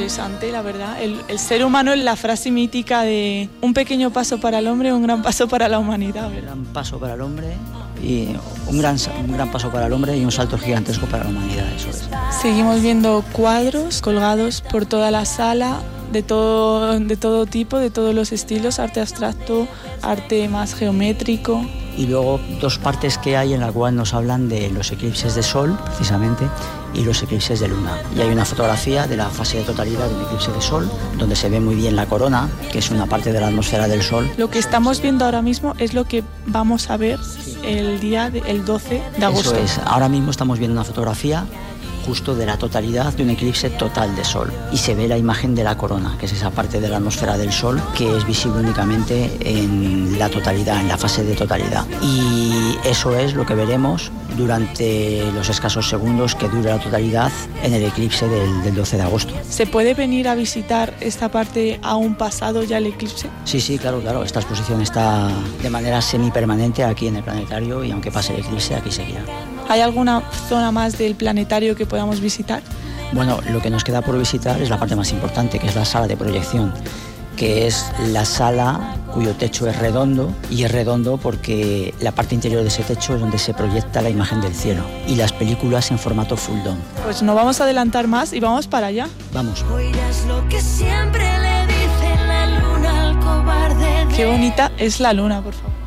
interesante, la verdad. El ser humano es la frase mítica de un pequeño paso para el hombre, un gran paso para la humanidad, ¿verdad? Un gran paso para el hombre y un gran paso para el hombre y un salto gigantesco para la humanidad, eso es. Seguimos viendo cuadros colgados por toda la sala, de todo tipo, de todos los estilos, arte abstracto, arte más geométrico. Y luego dos partes que hay en la cual nos hablan de los eclipses de sol, precisamente, y los eclipses de luna. Y hay una fotografía de la fase de totalidad del eclipse de sol, donde se ve muy bien la corona, que es una parte de la atmósfera del sol. Lo que estamos viendo ahora mismo es lo que vamos a ver el 12 de agosto. Eso es, ahora mismo estamos viendo una fotografía justo de la totalidad de un eclipse total de sol y se ve la imagen de la corona, que es esa parte de la atmósfera del sol que es visible únicamente en la totalidad, en la fase de totalidad, y eso es lo que veremos durante los escasos segundos que dure la totalidad en el eclipse del 12 de agosto. ¿Se puede venir a visitar esta parte aún pasado ya el eclipse? Sí, claro, esta exposición está de manera semipermanente aquí en el planetario y aunque pase el eclipse aquí seguirá. ¿Hay alguna zona más del planetario que podamos visitar? Bueno, lo que nos queda por visitar es la parte más importante, que es la sala de proyección, que es la sala cuyo techo es redondo, y es redondo porque la parte interior de ese techo es donde se proyecta la imagen del cielo y las películas en formato full dome. Pues no vamos a adelantar más y vamos para allá. Vamos. Oirás lo que siempre le dice la luna al cobarde. Qué bonita es la luna, por favor.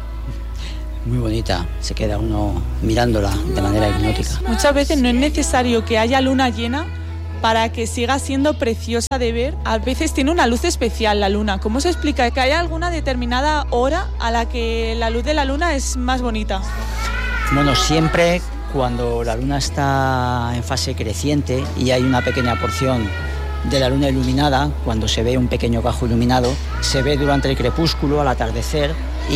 Muy bonita, se queda uno mirándola de manera hipnótica. Muchas veces no es necesario que haya luna llena para que siga siendo preciosa de ver. A veces tiene una luz especial la luna. ¿Cómo se explica? ¿Que haya alguna determinada hora a la que la luz de la luna es más bonita? Bueno, siempre cuando la luna está en fase creciente y hay una pequeña porción de la luna iluminada, cuando se ve un pequeño gajo iluminado, se ve durante el crepúsculo, al atardecer,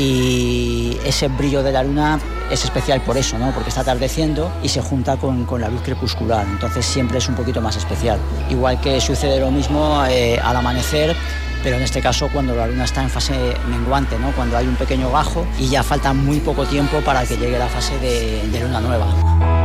y ese brillo de la luna es especial por eso, ¿no? Porque está atardeciendo y se junta con la luz crepuscular, entonces siempre es un poquito más especial. Igual que sucede lo mismo al amanecer, pero en este caso cuando la luna está en fase menguante, ¿no? Cuando hay un pequeño gajo y ya falta muy poco tiempo para que llegue la fase de luna nueva.